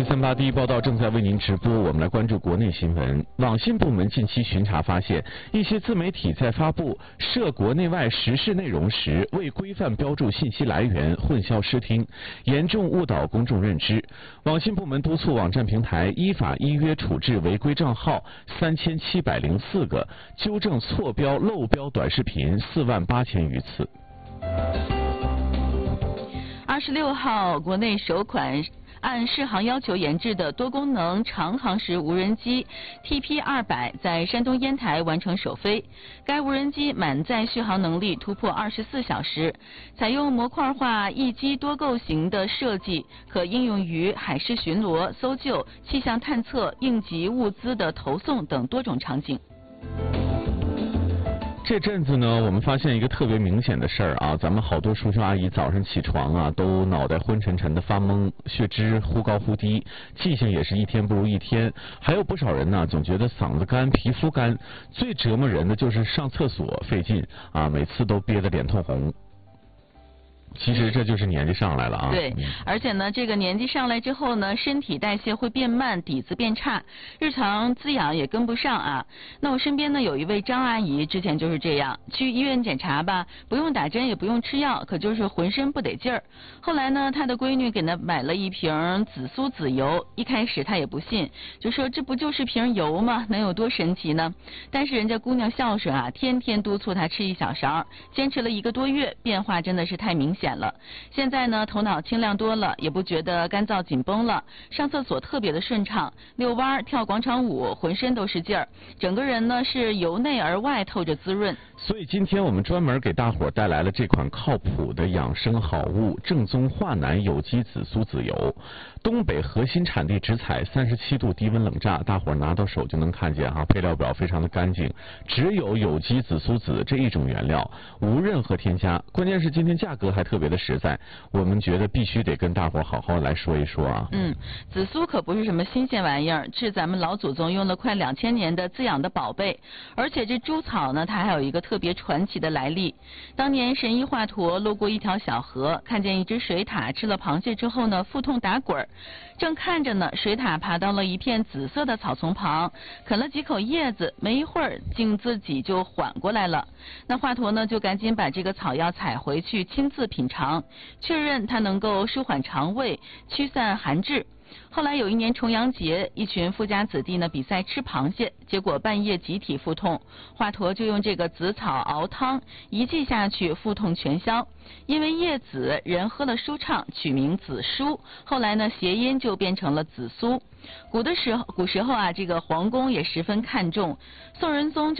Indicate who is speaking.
Speaker 1: 738第一报道正在为您直播，我们来关注国内新闻。网信部门近期巡查发现，一些自媒体在发布涉国内外时事内容时，未规范标注信息来源，混淆视听，严重误导公众认知。网信部门督促网站平台依法依约处置违规账号3704个，纠正错标漏标短视频48000余次。
Speaker 2: 26号，国内首款按适航要求研制的多功能长航时无人机 TP200 在山东烟台完成首飞。该无人机满载续航能力突破24小时，采用模块化一机多构型的设计，可应用于海事巡逻、搜救、气象探测、应急物资的投送等多种场景。
Speaker 1: 这阵子呢，我们发现一个特别明显的事儿啊，咱们好多叔叔阿姨早上起床啊，都脑袋昏沉沉的发懵，血脂忽高忽低，记性也是一天不如一天。还有不少人呢，总觉得嗓子干、皮肤干，最折磨人的就是上厕所费劲啊，每次都憋得脸通红。其实这就是年纪上来了啊。
Speaker 2: 对，而且呢，这个年纪上来之后呢，身体代谢会变慢，底子变差，日常滋养也跟不上啊。那我身边呢有一位张阿姨，之前就是这样，去医院检查吧，不用打针也不用吃药，可就是浑身不得劲儿。后来呢，她的闺女给她买了一瓶紫苏籽油，一开始她也不信，就说这不就是瓶油吗？能有多神奇呢？但是人家姑娘孝顺啊，天天督促她吃1小勺，坚持了1个多月，变化真的是太明显了。现在呢，头脑清亮多了，也不觉得干燥紧绷了，上厕所特别的顺畅，遛弯、跳广场舞，浑身都是劲儿，整个人呢是由内而外透着滋润。
Speaker 1: 所以今天我们专门给大伙带来了这款靠谱的养生好物——正宗华南有机紫苏籽油。东北核心产地直采，37度低温冷榨，大伙拿到手就能看见哈，配料表非常的干净，只有有机紫苏籽这一种原料，无任何添加。关键是今天价格还特别的实在，我们觉得必须得跟大伙好好来说一说啊。
Speaker 2: 紫苏可不是什么新鲜玩意儿，是咱们老祖宗用了快2000年的滋养的宝贝。而且这猪草呢，它还有一个特别传奇的来历。当年神医华佗路过一条小河，看见一只水獭吃了螃蟹之后呢，腹痛打滚，正看着呢，水獭爬到了一片紫色的草丛旁，啃了几口叶子，没一会儿竟自己就缓过来了。那华佗呢，就赶紧把这个草药采回去，亲自品尝，确认它能够舒缓肠胃、驱散寒滞。后来有一年重阳节，一群富家子弟呢比赛吃螃蟹，结果半夜集体腹痛，华佗就用这个紫草熬汤，一剂下去，腹痛全消。因为叶子人喝了舒畅，取名紫苏，后来呢谐音就变成了紫苏。古时候啊，这个皇宫也十分看重，宋仁宗